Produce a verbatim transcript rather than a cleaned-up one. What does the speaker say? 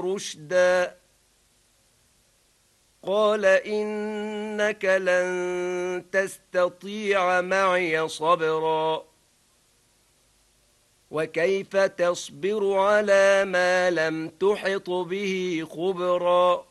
رشدا قال إنك لن تستطيع معي صبرا وكيف تصبر على ما لم تحط به خبرا